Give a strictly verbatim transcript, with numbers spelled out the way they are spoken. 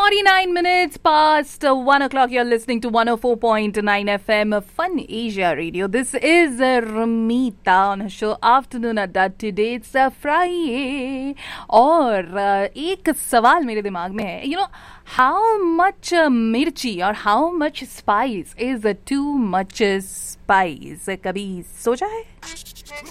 forty-nine minutes past uh, one o'clock. You're listening to one oh four point nine F M Fun Asia Radio. This is uh, Ramita on her show Afternoon Adda. Today it's uh, Friday. और uh, एक सवाल मेरे दिमाग में है. You know, how much uh, मिर्ची और how much spice is uh, too much uh, spice? कभी सोचा है?